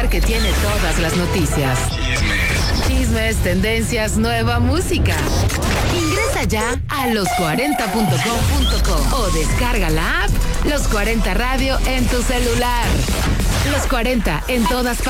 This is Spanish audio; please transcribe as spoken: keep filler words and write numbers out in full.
lugar que tiene todas las noticias. Chismes, tendencias, nueva música. Ingresa ya a los cuarenta punto com punto co o descarga la app Los cuarenta Radio en tu celular. Los cuarenta en todas partes.